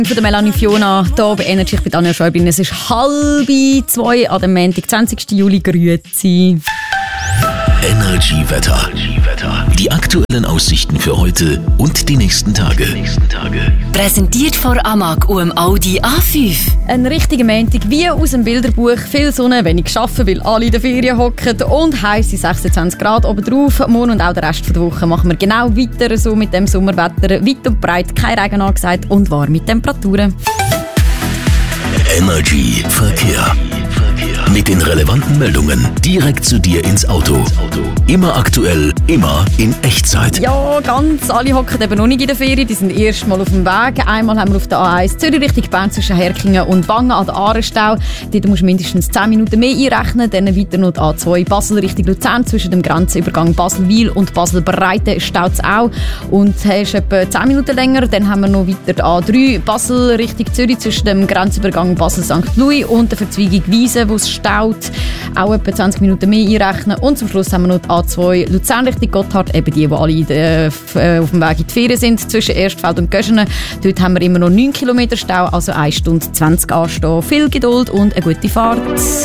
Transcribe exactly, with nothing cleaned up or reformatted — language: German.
Von der Melanie Fiona hier bei Energy. Ich bin Anja Schäublin. Es ist halb zwei an dem Montag, zwanzigsten Juli. Grüezi. Energy Wetter. Die aktuellen Aussichten für heute und die nächsten Tage. Präsentiert von Amag und dem Audi A fünf. Ein richtiger Montag, wie aus dem Bilderbuch. Viel Sonne, wenig arbeiten, weil alle in der Ferien hocken und heisse sechsundzwanzig Grad oben drauf. Morgen und auch den Rest der Woche machen wir genau weiter so mit dem Sommerwetter. Weit und breit, kein Regen angesagt und warme Temperaturen. Energy Verkehr. Mit den relevanten Meldungen direkt zu dir ins Auto. Immer aktuell, immer in Echtzeit. Ja, ganz alle hocken eben noch nicht in der Ferien. Die sind erst mal auf dem Weg. Einmal haben wir auf der A eins Zürich Richtung Bern zwischen Herkingen und Wangen an der Aarenstau. Dort musst du mindestens zehn Minuten mehr einrechnen. Dann weiter noch die A zwei Basel Richtung Luzern zwischen dem Grenzübergang Basel-Wil und Basel-Breite staut es auch. Und hast etwa zehn Minuten länger. Dann haben wir noch weiter die A drei Basel Richtung Zürich zwischen dem Grenzübergang Basel-Sankt Louis und der Verzweigung Wiese, wo es staut. Auch etwa zwanzig Minuten mehr einrechnen. Und zum Schluss haben wir noch die A zwei Luzern Richtung Gotthard, eben die, die alle in der, äh, auf dem Weg in die Ferien sind, zwischen Erstfeld und Göschenen. Dort haben wir immer noch neun Kilometer Stau, also eine Stunde zwanzig anstehen. Viel Geduld und eine gute Fahrt.